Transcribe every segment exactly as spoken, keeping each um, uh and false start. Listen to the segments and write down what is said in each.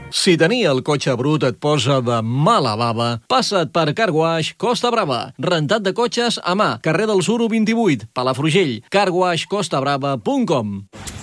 Si tenir el cotxe brut et posa de mala bava, passa't per Car Wash Costa Brava. Rentat de cotxes a mà, carrer del Suro vint-i-vuit, Palafrugell. car wash costa brava punt com.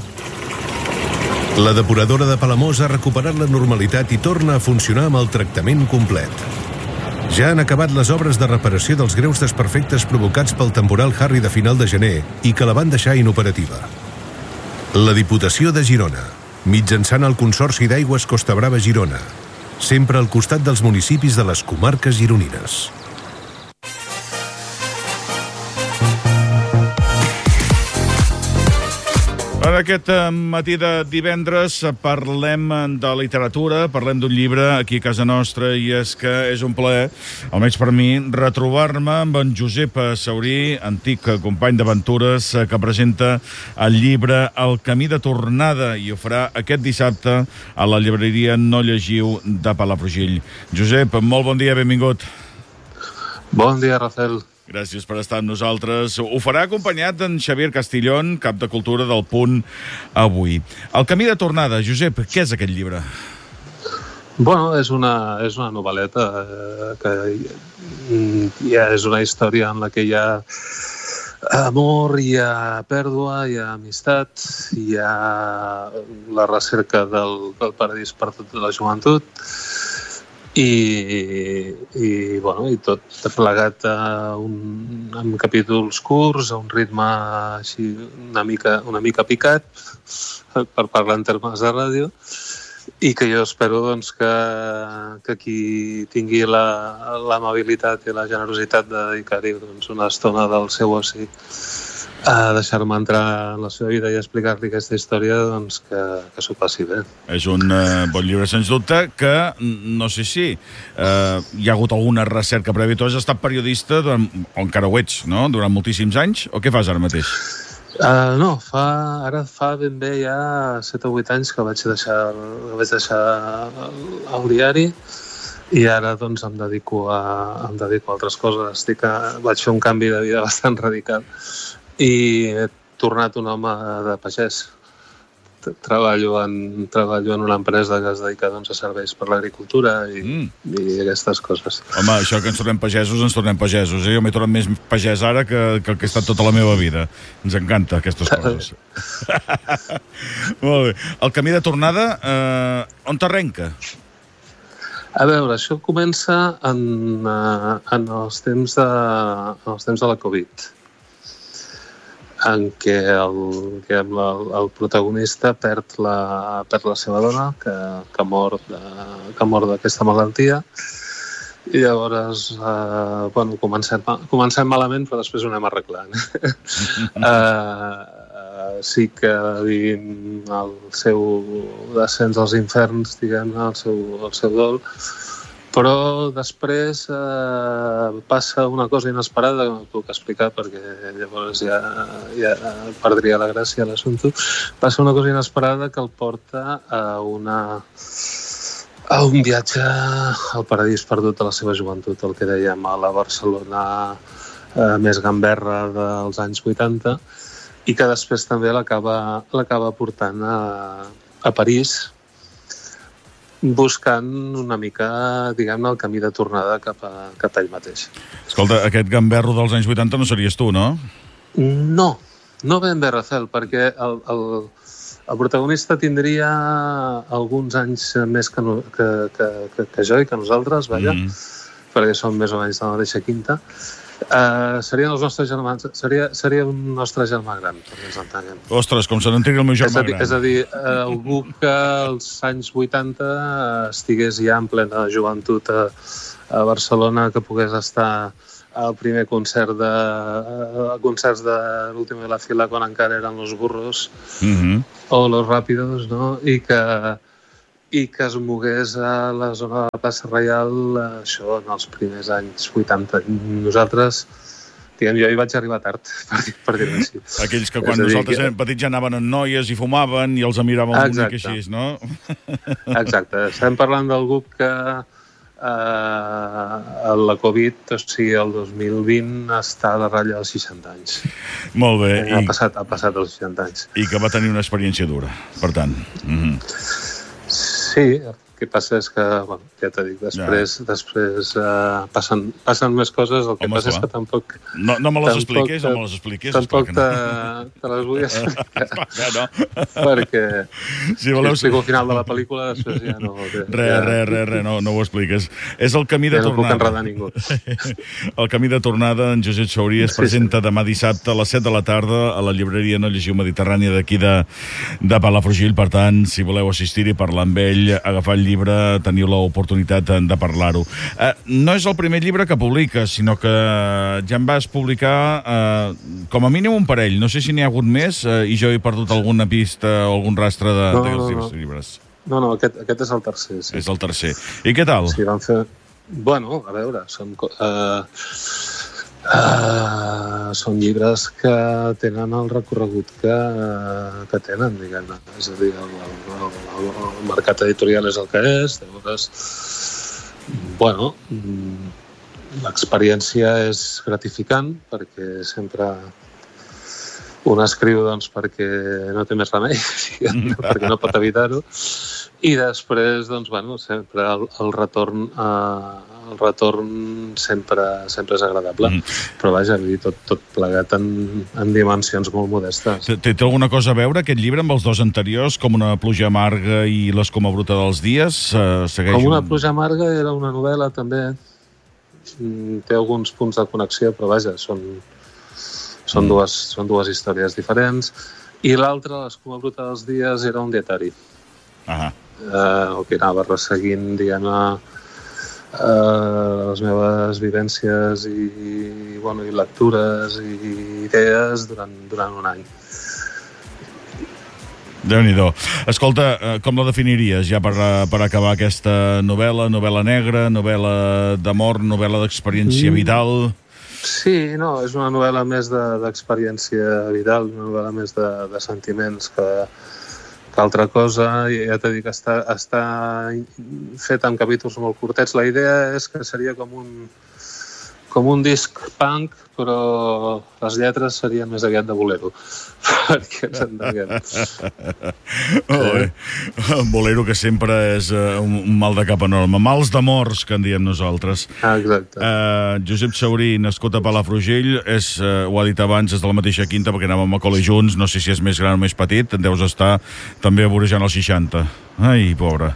La depuradora de Palamós ha recuperat la normalitat i torna a funcionar amb el tractament complet. Ja han acabat les obres de reparació dels greus desperfectes provocats pel temporal Harry de final de gener i que la van deixar inoperativa. La Diputació de Girona, mitjançant el Consorci d'Aigües Costa Brava Girona, sempre al costat dels municipis de les comarques gironines. En aquest matí de divendres parlem de literatura, parlem d'un llibre aquí a casa nostra, i és que és un plaer, almenys per mi, retrobar-me amb en Josep Saurí, antic company d'aventures, que presenta el llibre El camí de tornada, i ho farà aquest dissabte a la llibreria No Llegiu de Palafrugell. Josep, molt bon dia, benvingut. Bon dia, Rafael. Gràcies per estar amb nosaltres. Ho farà acompanyat d'en Xavier Castillón, cap de Cultura del Punt avui. El camí de tornada, Josep, què és aquest llibre? Bueno, és una, és una novel·leta eh, que ja és una història en la que hi ha amor, hi ha pèrdua, hi ha amistat, hi ha la recerca del, del paradís per tota la joventut, I, i, bueno, i tot plegat a un, amb capítols curts, a un ritme així una mica, una mica picat, per parlar en termes de ràdio, i que jo espero doncs, que, que qui tingui l'amabilitat i la generositat de dedicar-hi doncs, una estona del seu oci a deixar-me entrar en la seva vida i explicar-li aquesta història, doncs que, que s'ho passi bé. És un uh, bon llibre, sens dubte, que no sé si uh, hi ha hagut alguna recerca prèvia. Tu has estat periodista, durant, o encara ho ets, no? Durant moltíssims anys, o què fas ara mateix? Uh, no, fa, ara fa ben bé ja set o vuit anys que vaig deixar, vaig deixar el, el diari, i ara doncs em dedico a, em dedico a altres coses. Estic a, vaig fer un canvi de vida bastant radical i he tornat un home de pagès. Treballo en, treballo en una empresa que es dedica doncs, a serveis per l'agricultura i, mm. i aquestes coses. Home, això que ens tornem pagesos, ens tornem pagesos. Eh? Jo m'he tornat més pagès ara que, que el que he estat tota la meva vida. Ens encanta aquestes coses. Molt bé. El camí de tornada, eh, on t'arrenca? A veure, això comença en, en, els temps de, en els temps de la Covid, en què el, el, el protagonista perd la, perd la seva dona, que, que mor de, que mor d'aquesta malaltia, i llavors eh, bueno, comencem, comencem malament, però després ho anem arreglant. eh, eh, sí que vivim el seu descens als inferns, diguem-ne, el seu, el seu dol, però després eh, passa una cosa inesperada que no puc explicar perquè llavors ja, ja perdria la gràcia a l'assumpte. Passa una cosa inesperada que el porta a, una, a un viatge al paradís perdut de la seva joventut, el que dèiem a la Barcelona eh, més gamberra dels anys vuitanta, i que després també l'acaba l'acaba portant a, a París, buscant una mica, diguem-ne, el camí de tornada cap a, cap a ell mateix. Escolta, aquest gamberro dels anys vuitanta no series tu, no? No, no ben bé, Rafael, perquè el, el, el protagonista tindria alguns anys més que, no, que, que, que, que jo i que nosaltres, vaja, mm. perquè som més o menys de la mateixa quinta. Uh, serien els nostres germans, seria, seria un nostre germà gran, perquè ens entenem. Ostres, com se n'entengui el meu germà gran. És a dir, uh, algú que als anys vuitanta estigués ja en plena joventut a, a Barcelona, que pogués estar al primer concert de, a concerts de l'última de la fila quan encara eren los burros mm-hmm. o los rápidos, no? I que i que es mogués a la zona de la plaça Reial, això en els primers anys vuitanta. Nosaltres, diguem, jo hi vaig arribar tard, per, dir, per dir-ho així. Aquells que quan dir, nosaltres que... érem petits ja anaven amb noies i fumaven i els miràvem un mica així, no? Exacte. Estem parlant d'algú que eh, la Covid, o sigui, el dos mil vint, està a la ratlla dels seixanta anys. Molt bé. Ha, I... passat, ha passat els seixanta anys. I que va tenir una experiència dura, per tant. Mm-hmm. Sí, que passa és que, bueno, ja t'ho dic, després, ja. després uh, passen, passen més coses, el que Home, passa clar. és que tampoc... No, no me les tampoc, expliquis, no me les expliquis. Tampoc te, no. te les vull explicar. no. Perquè si, voleu... si explico el final de la pel·lícula, després ja no... Res, ja, res, res, re, no, no ho expliques. És el camí de ja no tornada. puc enredar ningú. El camí de tornada, en Josep Saurí es Sí, presenta sí. demà dissabte a les set de la tarda a la llibreria No Llegiu Mediterrània d'aquí de, de Palafrugell. Per tant, si voleu assistir-hi, parlar amb ell, agafar el llibre, teniu l'oportunitat de parlar-ho. Eh, no és el primer llibre que publiques, sinó que ja em vas publicar eh, com a mínim un parell. No sé si n'hi ha hagut més eh, i jo he perdut alguna pista o algun rastre de, no, dels no, no. llibres. No, no, aquest, aquest és el tercer. Sí. És el tercer. I què tal? Sí, van fer... Bueno, a veure, són... Uh, uh, són llibres que tenen el recorregut que, uh, que tenen, diguem-ne. És a dir, el, el, el, el mercat editorial és el que és, llavors, bueno, l'experiència és gratificant perquè sempre un escriu doncs, perquè no té més remei, perquè no pot evitar-ho, i després, doncs, bueno, sempre el, el retorn eh, el retorn sempre, sempre és agradable. Mm. Però vaja, tot, tot plegat en, en dimensions molt modestes. Té, té alguna cosa a veure aquest llibre amb els dos anteriors, com Una pluja amarga i L'escuma bruta dels dies? Uh, segueix com Una un... pluja amarga era una novel·la també. Té alguns punts de connexió, però vaja, són, són, mm. dues, són dues històries diferents. I l'altra, L'escuma bruta dels dies, era un dietari. Ah. Uh, que anava resseguint, diguem-ne, Uh, les meves vivències i, i, bueno, i lectures i idees durant, durant un any. Déu-n'hi-do. Escolta, com la definiries ja per, per acabar aquesta novel·la? Novel·la negra, novel·la d'amor, novel·la d'experiència vital? Sí, no, és una novel·la més de, d'experiència vital, una novel·la més de, de sentiments que que altra cosa, ja t'he dit que està, està fet en capítols molt curtets. La idea és que seria com un, com un disc punk, però les lletres serien més aviat de bolero, perquè ens entenguem. Oh, un bolero que sempre és uh, un, un mal de cap enorme. Mals d'amors, que en diem nosaltres. Ah, exacte. Uh, Josep Saurí, nascut a Palafrugell, és, uh, ho ha dit abans, és de la mateixa quinta, perquè anàvem a col·le junts, no sé si és més gran o més petit, en deus estar també vorejant els seixanta. Ai, pobre.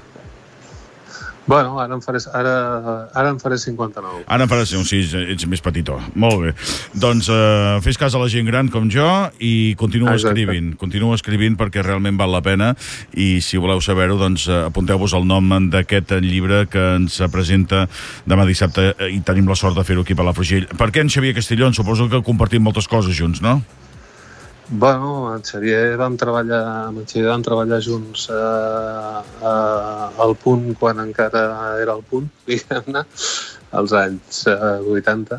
Bueno, ara en faré, ara, ara en faré cinquanta-nou. Ara en faré, sí, ets més petitó. Molt bé. Doncs uh, fes cas a la gent gran com jo i continua Exacte. escrivint. Continua escrivint perquè realment val la pena i si voleu saber-ho, doncs uh, apunteu-vos el nom d'aquest llibre que ens presenta demà dissabte i tenim la sort de fer-ho aquí a Palafrugell. Per què en Xavier Castellón? Suposo que compartim moltes coses junts, no? Bueno, amb Xavier vam treballar, amb Xavier vam treballar junts eh, eh, al Punt quan encara era al Punt, diguem-ne, als anys eh, vuitanta.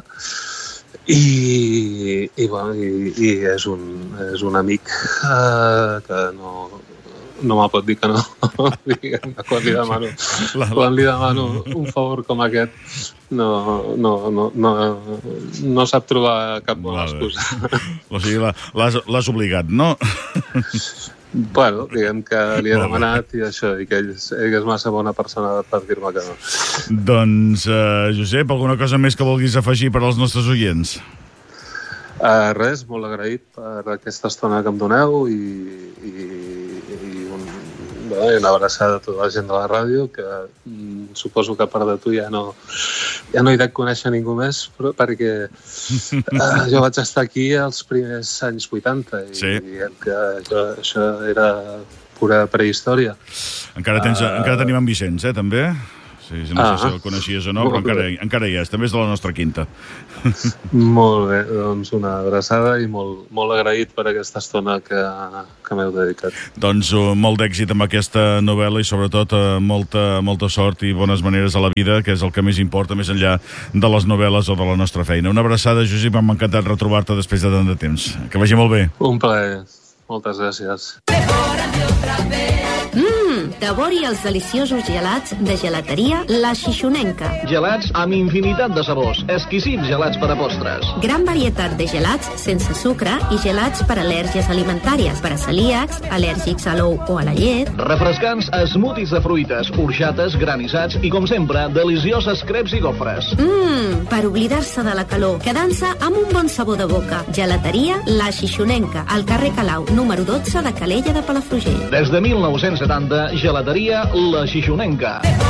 I, i, bueno, i, i és, un, és un amic eh, que no, no me pot dir que no. quan, li demano, quan li demano un favor com aquest, no, no, no, no, no sap trobar cap bona excusa. O sigui, l'has, l'has obligat, no? Bueno, diguem que li he demanat i això, i que ell, ell és massa bona persona per dir-me que no. Doncs, uh, Josep, alguna cosa més que vulguis afegir per als nostres oients? Uh, res, molt agraït per aquesta estona que em doneu i, i, i un, bé, una abraçada a tota la gent de la ràdio, que mm, suposo que a part de tu ja no, ja no hi dec conèixer ningú més, però perquè uh, jo vaig estar aquí als primers anys vuitanta i, sí. i que això, això era pura prehistòria. Encara, tens, uh, encara tenim en Vicenç, eh, també? Sí, no ah, sé si el coneixies o no, però encara, encara hi és. També és de la nostra quinta. Molt bé, doncs una abraçada i molt, molt agraït per aquesta estona que, que m'heu dedicat. Doncs uh, molt d'èxit amb aquesta novel·la i sobretot uh, molta, molta sort i bones maneres a la vida, que és el que més importa, més enllà de les novel·les o de la nostra feina. Una abraçada, Josep, m'ha encantat retrobar-te després de tant de temps. Que vagi molt bé. Un plaer. Moltes gràcies. Mmm, Mmm, devori els deliciosos gelats de gelateria La Xixonenca. Gelats amb infinitat de sabors, exquisits gelats per a postres. Gran varietat de gelats sense sucre i gelats per al·lèrgies alimentàries, per a celíacs, al·lèrgics a l'ou o a la llet. Refrescants smoothies de fruites, orxates, granissats i, com sempre, delicioses creps i gofres. Mmm, per oblidar-se de la calor, quedant-se amb un bon sabor de boca. Gelateria La Xixonenca, al carrer Calau, número dotze de Calella de Palafrugell. Des de mil nou-cents setanta, gelateria La Xixonenca.